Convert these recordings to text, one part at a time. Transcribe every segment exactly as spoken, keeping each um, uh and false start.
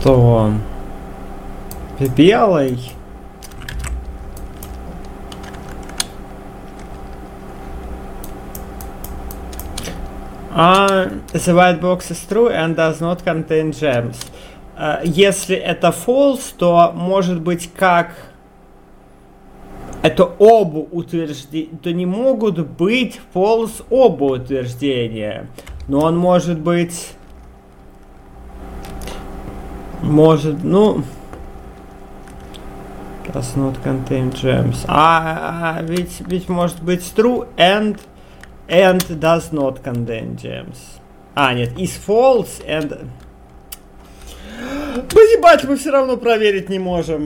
то белый. А the white box is true and does not contain gems. Uh, если это false, то может быть как это оба утверждения, то не могут быть false оба утверждения, но он может быть, может, ну, does not contain gems. А, а ведь, ведь может быть true and and does not contain gems. А, нет, is false and... Поебать, мы все равно проверить не можем.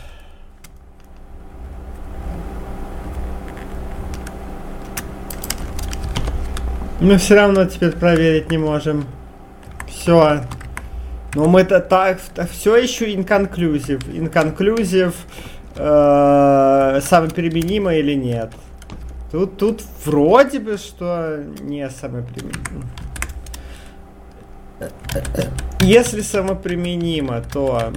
Мы все равно теперь проверить не можем. Все. Но мы-то так, все еще inconclusive. Inconclusive э, самоприменимо или нет? Тут, тут вроде бы, что не самоприменимо. Если самоприменимо, то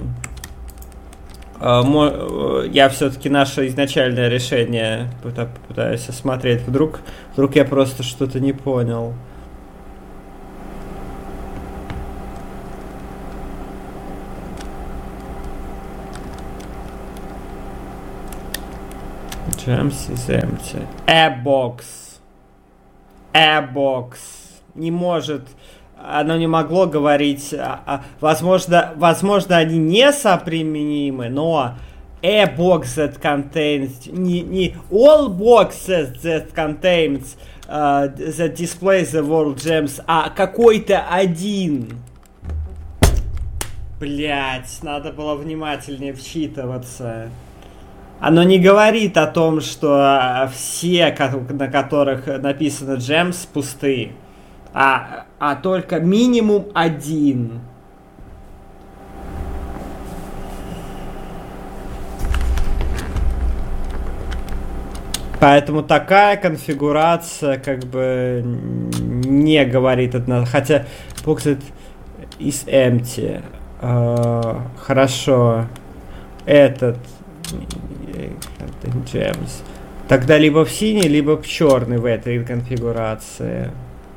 э, я все-таки наше изначальное решение пытаюсь осмотреть. Вдруг, вдруг я просто что-то не понял. Gems is empty. A box. A box. Не может... Оно не могло говорить... А, а, возможно, возможно, они не соприменимы, но... A box that contains... Не, не all boxes that contains... Uh, that displays the world gems, а какой-то один. Блять, надо было внимательнее вчитываться. Оно не говорит о том, что все, на которых написано gems, пустые, а, а только минимум один. Поэтому такая конфигурация как бы не говорит одно. Хотя box is empty. Uh, хорошо. Этот gems. Тогда либо в синий, либо в черный в этой конфигурации.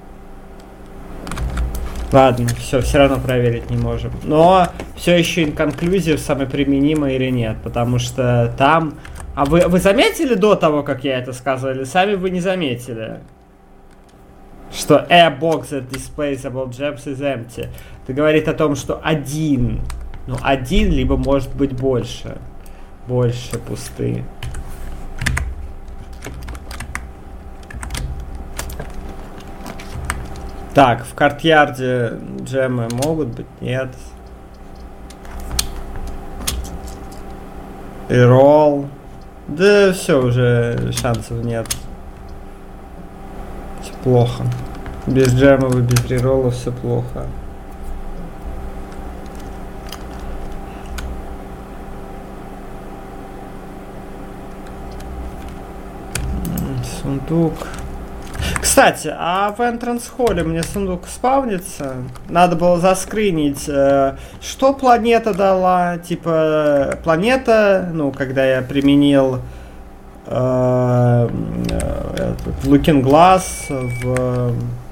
Ладно, все, все равно проверить не можем. Но все еще inconclusive, самоприменимо или нет, потому что там... А вы, вы заметили до того, как я это сказал, или сами вы не заметили? Что a box that displays about gems is empty. Это говорит о том, что один. Ну, один, либо может быть больше. Больше пустые. Так, в картярде джемы могут быть? Нет. Реролл. Да все, уже шансов нет. Все плохо. Без джемов и без реролла все плохо. Сундук. Кстати, а в Entrance Hall мне сундук спавнится? Надо было заскринить, э, что планета дала. Типа, планета, ну, когда я применил э, этот, Looking Glass в...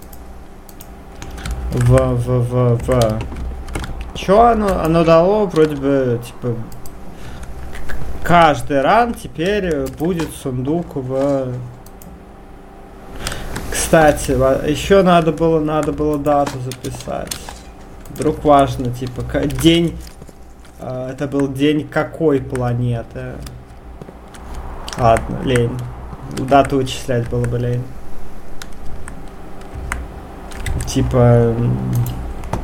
В... В... В... в... Чё оно? Оно дало, вроде бы, типа... Каждый ран теперь будет сундук в... Кстати, еще надо было, надо было дату записать. Вдруг важно, типа, день, э, это был день какой планеты. Ладно, лень. Дату вычислять было бы лень. Типа,